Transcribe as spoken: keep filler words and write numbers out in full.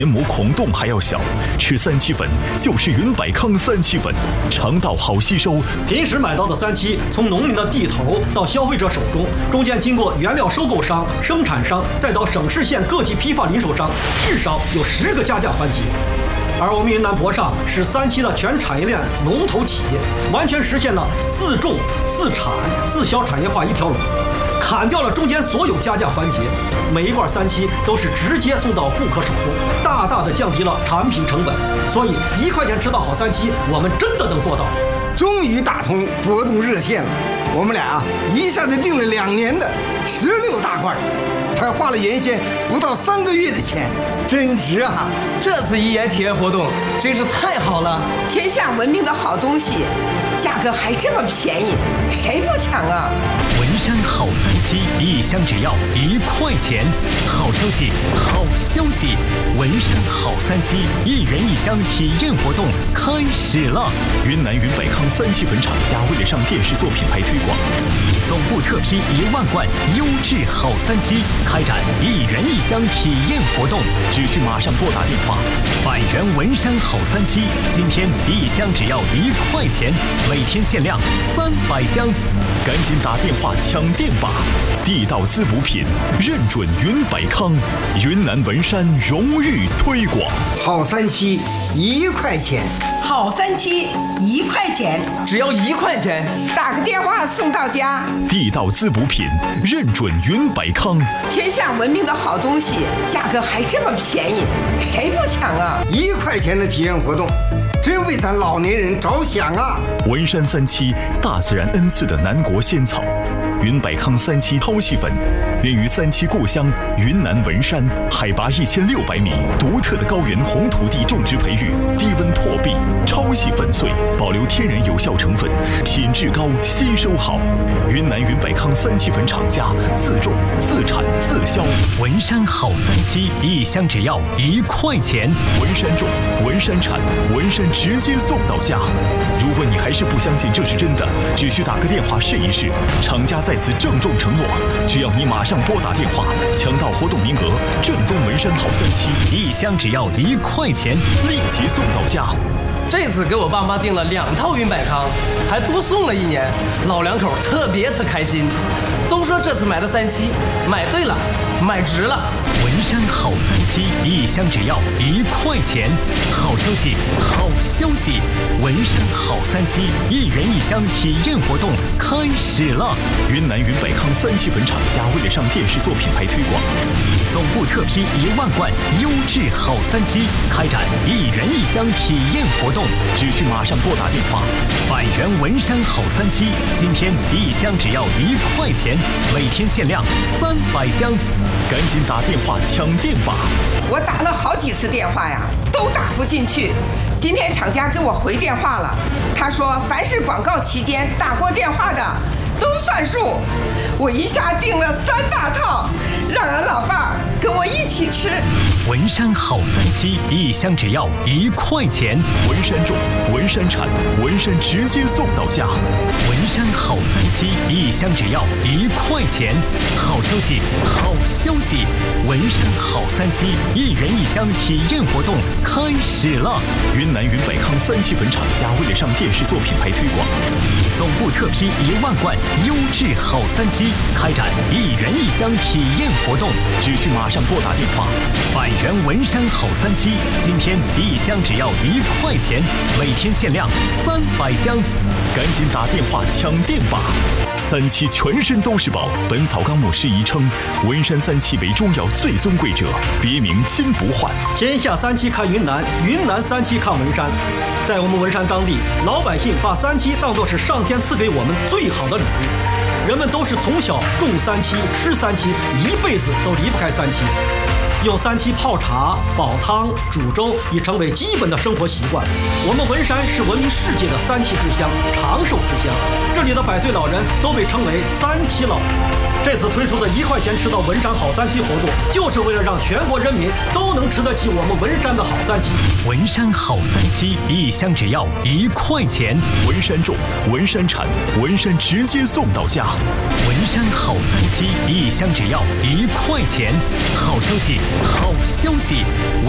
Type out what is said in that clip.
黏膜孔洞还要小，吃三七粉就是云百康三七粉，肠道好吸收。 平时买到的三七，从农民的地头到消费者手中，中间经过原料收购商、生产商，再到省市县各级批发零售商，至少有十个加价环节。而我们云南博尚是三七的全产业链龙头企业，完全实现了自种、自产、自销产业化一条龙。砍掉了中间所有加价环节，每一罐三七都是直接送到顾客手中，大大的降低了产品成本。所以一块钱吃到好三七，我们真的能做到。 终于打通活动热线了，我们俩啊一下子订了两年的十六大罐，才花了原先不到三个月的钱，真值啊！ 这次一言体验活动真是太好了， 天下闻名的好东西，价格还这么便宜，谁不抢啊？ 文山好三七，一箱只要一块钱。好消息，好消息！文山好三七一人一箱体验活动开始了。 云南云百康三七粉厂家为了上电视做品牌推广， 总部特批一万罐优质好三七，开展一人一箱体验活动， 只需马上拨打电话。 百元文山好三七，今天一箱只要一块钱，每天限量三百箱， 赶紧打电话抢店吧！地道滋补品，认准云百康，云南文山荣誉推广。 好三七一块钱， 好三七一块钱， 只要一块钱， 打个电话送到家。 地道滋补品，认准云百康， 天下闻名的好东西，价格还这么便宜，谁不抢啊？ 一块钱的体验活动，真为咱老年人着想啊！ 文山三七，大自然恩赐的南国仙草。云百康三七超细粉，源于三七故乡云南文山，海拔一千六百米，独特的高原红土地种植培育，低温破壁，超细粉碎，保留天然有效成分，品质高，吸收好。云南云百康三七粉厂家自种、自产、自销。 文山好三七，一箱只要一块钱。 文山种，文山产，文山直接送到家。如果你还是不相信这是真的，只需打个电话试一试。厂家在此郑重承诺，只要你马上拨打电话，抢到活动名额，正宗文山好三七， 一箱只要一块钱， 立即送到家。 这次给我爸妈订了两套云百康，还多送了一年，老两口特别的开心，都说这次买的三七买对了，买值了。 文山好三七，一箱只要一块钱。好消息，好消息！文山好三七一人一箱体验活动开始了。 云南云百康三七粉厂家为了上电视做品牌推广， 总部特批一万罐优质好三七，开展一人一箱体验活动， 只需马上拨打电话。 百元文山好三七，今天一箱只要一块钱，每天限量三百箱， 赶紧打电话抢店吧！ 我打了好几次电话呀，都打不进去。今天厂家给我回电话了，他说凡是广告期间打过电话的都算数。我一下订了三大套，让俺老伴儿跟我一起吃。 文山好三七，一箱只要一块钱。 文山种，文山产，文山直接送到家。 文山好三七，一箱只要一块钱。好消息，好消息！文山好三七一人一箱体验活动开始了。 云南云百康三七粉厂家为了上电视做品牌推广， 总部特批一万罐优质好三七，开展一人一箱体验活动， 只需马上拨打电话。 百元文山好三七，今天一箱只要一块钱，每天限量三百箱， 赶紧打电话抢店吧！三七全身都是宝，《本草纲目》释义称，文山三七为中药最尊贵者，别名金不换。 天下三七看云南，云南三七看文山。在我们文山当地，老百姓把三七当作是上天赐给我们最好的礼物，人们都是从小种三七、吃三七，一辈子都离不开三七。用三七泡茶、煲汤、煮粥已成为基本的生活习惯。我们文山是闻名世界的三七之乡、长寿之乡，这里的百岁老人都被称为三七老人。这次推出的一块钱吃到文山好三七活动，就是为了让全国人民都能吃得起我们文山的好三七。 文山好三七，一箱只要一块钱。 文山种，文山产，文山直接送到家。 文山好三七，一箱只要一块钱。好消息，好消息！文